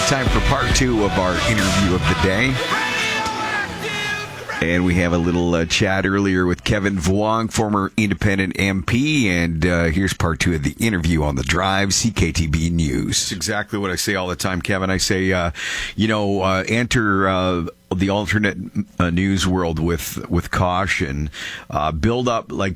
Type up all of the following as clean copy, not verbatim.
time for part two of our interview of the day. And we have a little chat earlier with Kevin Vuong, former independent MP. And here's part two of the interview on The Drive, CKTB News. It's exactly what I say all the time, Kevin. I say, enter the alternate news world with caution. Build up a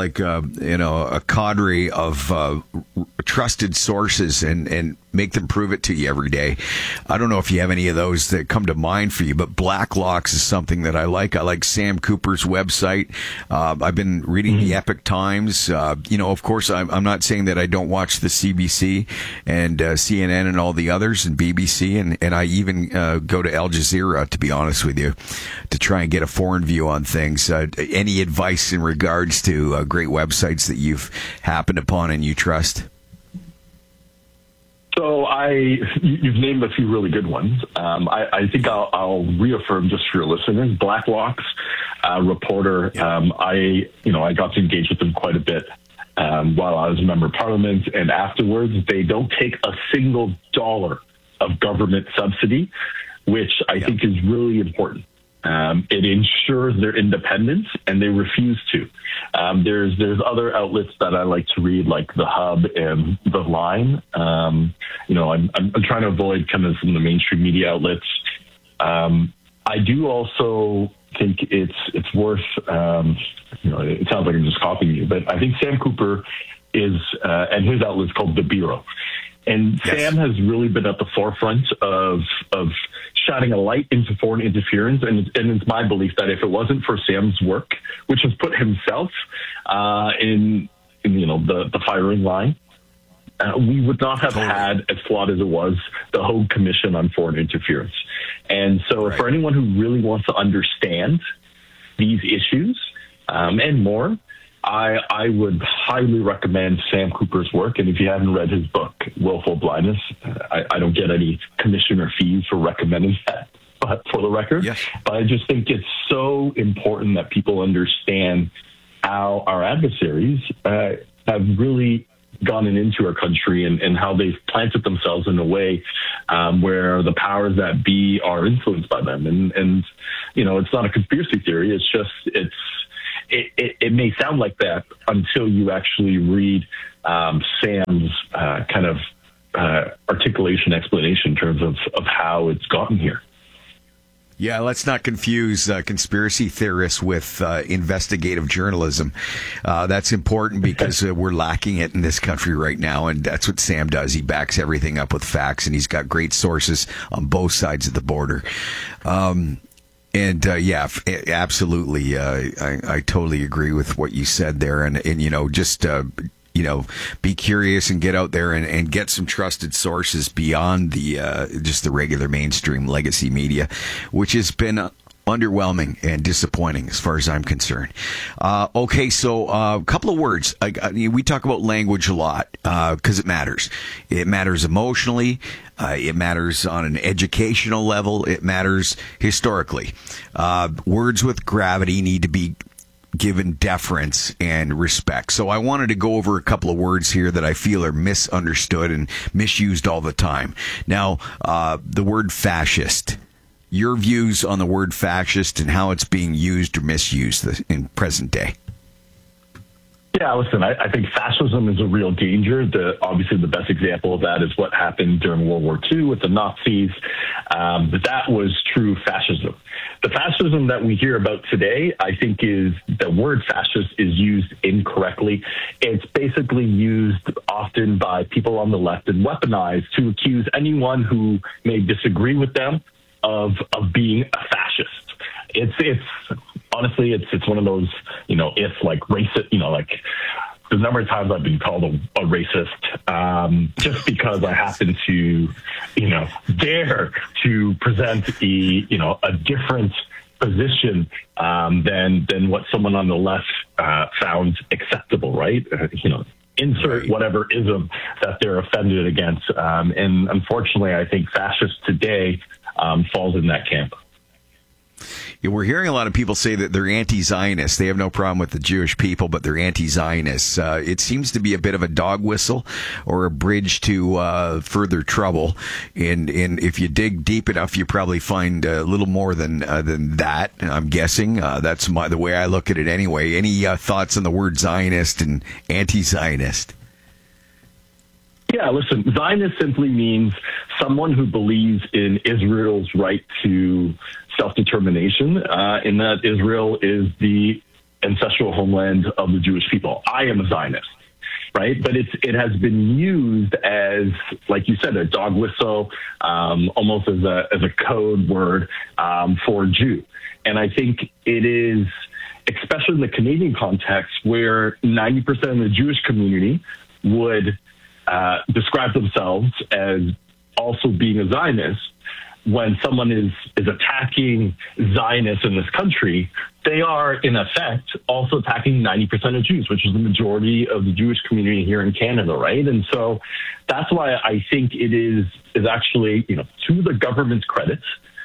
cadre of trusted sources and make them prove it to you every day. I don't know if you have any of those that come to mind for you, but Blacklocks is something that I like. I like Sam Cooper's website. I've been reading the Epoch Times. Of course, I'm not saying that I don't watch the CBC and CNN and all the others and BBC, and I even go to Al Jazeera, to be honest with you, to try and get a foreign view on things. Any advice in regards to great websites that you've happened upon and you trust? So you've named a few really good ones. I think I'll reaffirm just for your listeners, Blacklocks reporter. I got to engage with them quite a bit while I was a member of Parliament, and afterwards they don't take a single dollar of government subsidy, which I think is really important. It ensures their independence, and they refuse to. There's other outlets that I like to read, like The Hub and The Line. I'm trying to avoid kind of some of the mainstream media outlets. I do also think it's worth. It sounds like I'm just copying you, but I think Sam Cooper is, and his outlet's called The Bureau. And yes. Sam has really been at the forefront of shining a light into foreign interference, and it's my belief that if it wasn't for Sam's work, which has put himself in the firing line, we would not have had, as flawed as it was, the Hague Commission on Foreign Interference. And so for anyone who really wants to understand these issues and more, I would highly recommend Sam Cooper's work. And if you haven't read his book, Willful Blindness, I don't get any commission or fees for recommending that, but for the record. Yes. But I just think it's so important that people understand how our adversaries have really gone into our country and how they've planted themselves in a way where the powers that be are influenced by them. And it's not a conspiracy theory. It's just, it may sound like that until you actually read Sam's kind of articulation, explanation in terms of how it's gotten here. Yeah, let's not confuse conspiracy theorists with investigative journalism. That's important because we're lacking it in this country right now, and that's what Sam does. He backs everything up with facts, and he's got great sources on both sides of the border. Absolutely. I totally agree with what you said there. And be curious and get out there and get some trusted sources beyond the just the regular mainstream legacy media, which has been underwhelming and disappointing as far as I'm concerned. So a couple of words. We talk about language a lot because it matters. It matters emotionally. It matters on an educational level. It matters historically. Words with gravity need to be given deference and respect. So I wanted to go over a couple of words here that I feel are misunderstood and misused all the time. Now, the word fascist. Your views on the word fascist and how it's being used or misused in present day. Yeah, listen, I think fascism is a real danger. Obviously, the best example of that is what happened during World War II with the Nazis. But that was true fascism. The fascism that we hear about today, I think, is the word fascist is used incorrectly. It's basically used often by people on the left and weaponized to accuse anyone who may disagree with them of being a fascist. It's honestly, it's one of those, it's like racist, like the number of times I've been called a racist, just because I happen to, dare to present a different position than what someone on the left found acceptable, right? Insert whatever ism that they're offended against. And unfortunately, I think fascists today falls in that camp. Yeah, we're hearing a lot of people say that they're anti-Zionist. They have no problem with the Jewish people, but they're anti-Zionists. It seems to be a bit of a dog whistle or a bridge to further trouble. And if you dig deep enough, you probably find a little more than that. I'm guessing that's the way I look at it anyway. Any thoughts on the word Zionist and anti-Zionist? Yeah, listen, Zionist simply means someone who believes in Israel's right to self-determination, in that Israel is the ancestral homeland of the Jewish people. I am a Zionist, right? But it has been used as, like you said, a dog whistle, almost as a code word for Jew. And I think it is, especially in the Canadian context, where 90% of the Jewish community would describe themselves as also being a Zionist. When someone is attacking Zionists in this country, they are, in effect, also attacking 90% of Jews, which is the majority of the Jewish community here in Canada, right? And so that's why I think it is actually, to the government's credit,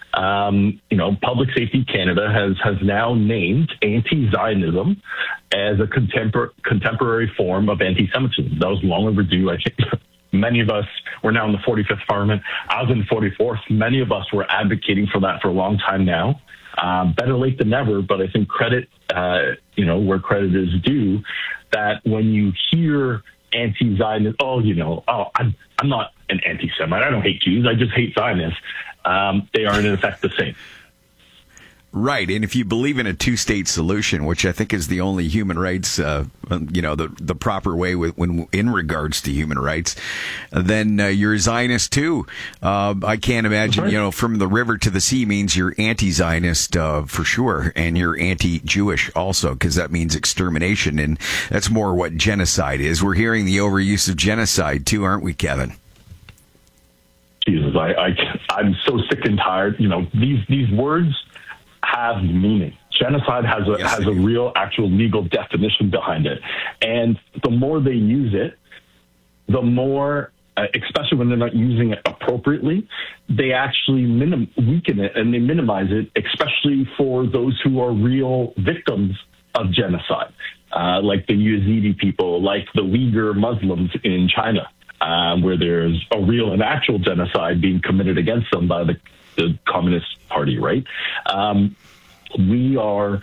Public Safety Canada has now named anti-Zionism as a contemporary form of anti-Semitism. That was long overdue, I think. Many of us, we're now in the 45th Parliament. I was in the 44th. Many of us were advocating for that for a long time now. Better late than never, but I think credit, where credit is due, that when you hear anti-Zionist, I'm not an anti-Semite. I don't hate Jews. I just hate Zionists. They are in effect the same. Right, and if you believe in a two-state solution, which I think is the only human rights, the proper way when in regards to human rights, then you're a Zionist too. I can't imagine, right. From the river to the sea means you're anti-Zionist for sure, and you're anti-Jewish also, because that means extermination, and that's more what genocide is. We're hearing the overuse of genocide too, aren't we, Kevin? Jesus, I'm so sick and tired. These words have meaning. Genocide has a real, actual legal definition behind it. And the more they use it, the more, especially when they're not using it appropriately, they actually weaken it and they minimize it, especially for those who are real victims of genocide, like the Yazidi people, like the Uyghur Muslims in China, where there's a real and actual genocide being committed against them by the Communist Party, right? We are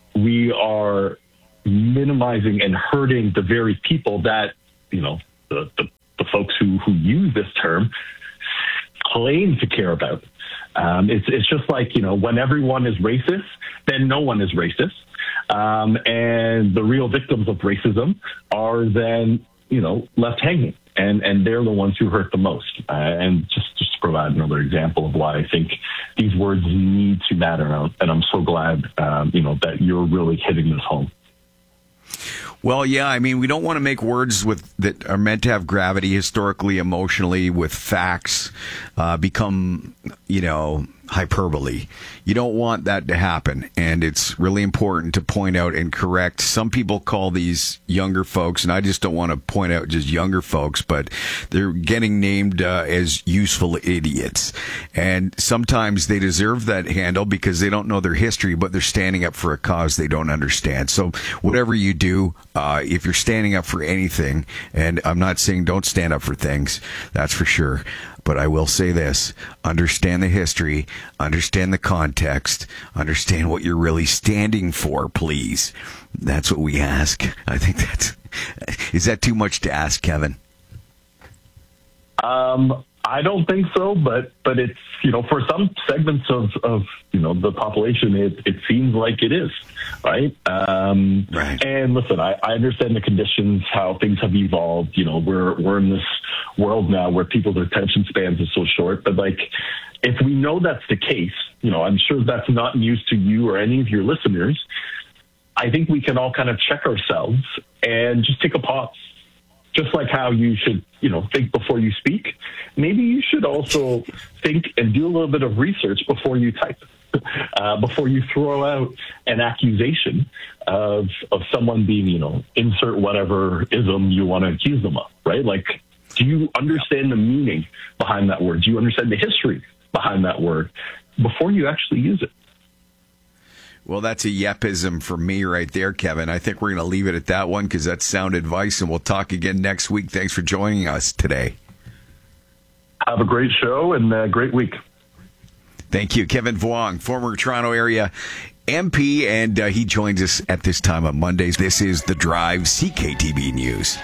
minimizing and hurting the very people that, the folks who use this term claim to care about. It's just like, when everyone is racist, then no one is racist. And the real victims of racism are then, left hanging. And they're the ones who hurt the most. And just to provide another example of why I think these words need to matter. And I'm so glad, that you're really hitting this home. Well, yeah, I mean, we don't want to make words that are meant to have gravity historically, emotionally, with facts, become, hyperbole. You don't want that to happen, and it's really important to point out and correct. Some people call these younger folks, and I just don't want to point out just younger folks, but they're getting named as useful idiots. And sometimes they deserve that handle because they don't know their history, but they're standing up for a cause they don't understand. So whatever you do, if you're standing up for anything, and I'm not saying don't stand up for things, that's for sure, but I will say this: understand the history, understand the context, understand what you're really standing for, please. That's what we ask. I think is that too much to ask, Kevin? I don't think so, but it's, for some segments of the population, it seems like it is, right? Right. And listen, I understand the conditions, how things have evolved. We're in this world now where people's attention spans are so short, but if we know that's the case, I'm sure that's not news to you or any of your listeners. I think we can all kind of check ourselves and just take a pause. Just like how you should, think before you speak, maybe you should also think and do a little bit of research before you type, before you throw out an accusation of someone being, insert whatever ism you want to accuse them of, right? Do you understand the meaning behind that word? Do you understand the history behind that word before you actually use it? Well, that's a yepism for me right there, Kevin. I think we're going to leave it at that one because that's sound advice, and we'll talk again next week. Thanks for joining us today. Have a great show and a great week. Thank you. Kevin Vuong, former Toronto area MP, and he joins us at this time on Mondays. This is The Drive, CKTB News.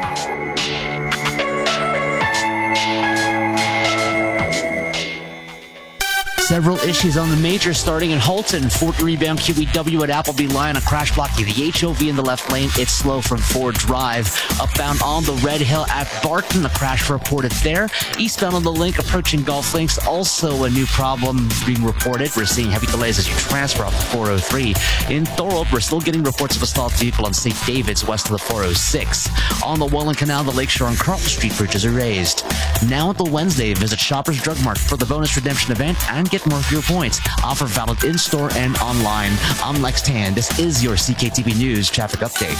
Several issues on the major starting in Halton. Ford rebound QEW at Appleby line, a crash blocking the HOV in the left lane. It's slow from Ford Drive. Upbound on the Red Hill at Barton, a crash reported there. Eastbound on the Link approaching Golf Links, also a new problem being reported. We're seeing heavy delays as you transfer off the 403. In Thorold, we're still getting reports of a stalled vehicle on St. David's west of the 406. On the Welland Canal, the Lakeshore and Carlton Street bridges are raised. Now until Wednesday, visit Shoppers Drug Mart for the bonus redemption event and get more of your points. Offer valid in-store and online. I'm Lex Tan. This is your CKTB News traffic update.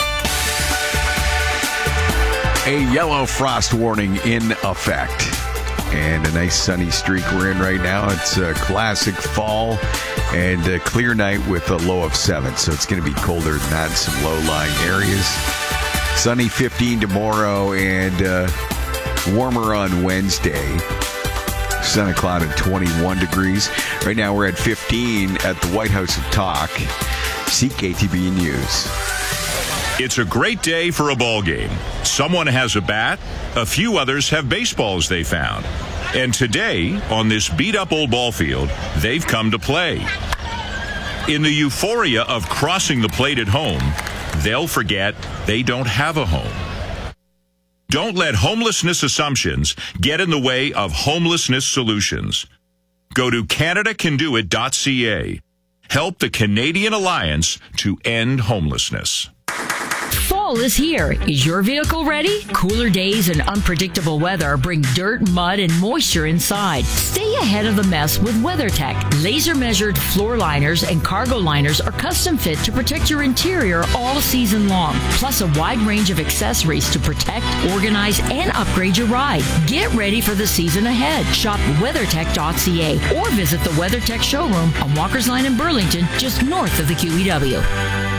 A yellow frost warning in effect. And a nice sunny streak we're in right now. It's a classic fall and a clear night with a low of 7. So it's going to be colder than that in some low-lying areas. Sunny 15 tomorrow and warmer on Wednesday. Sun and cloud at 21 degrees. Right now we're at 15 at the White House of Talk. CKTB News. It's a great day for a ball game. Someone has a bat. A few others have baseballs they found. And today, on this beat-up old ball field, they've come to play. In the euphoria of crossing the plate at home, they'll forget they don't have a home. Don't let homelessness assumptions get in the way of homelessness solutions. Go to CanadaCanDoIt.ca. Help the Canadian Alliance to end homelessness. Fall is here. Is your vehicle ready? Cooler days and unpredictable weather bring dirt, mud, and moisture inside. Stay ahead of the mess with WeatherTech. Laser-measured floor liners and cargo liners are custom fit to protect your interior all season long. Plus a wide range of accessories to protect, organize, and upgrade your ride. Get ready for the season ahead. Shop WeatherTech.ca or visit the WeatherTech showroom on Walker's Line in Burlington, just north of the QEW.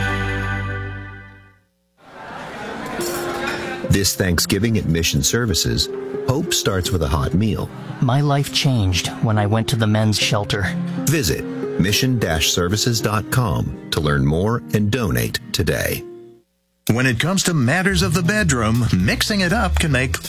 This Thanksgiving at Mission Services, hope starts with a hot meal. My life changed when I went to the men's shelter. Visit mission-services.com to learn more and donate today. When it comes to matters of the bedroom, mixing it up can make